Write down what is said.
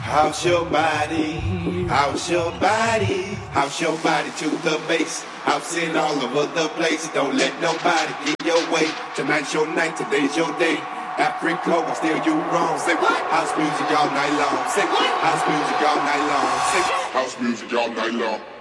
House your body, house your body, house your body to the base. House it all over the place. Don't let nobody get your way. Tonight's your night, today's your day. Africa, I'm still you wrong. Say what? House music all night long. Say what? House music all night long. Say house music all night long.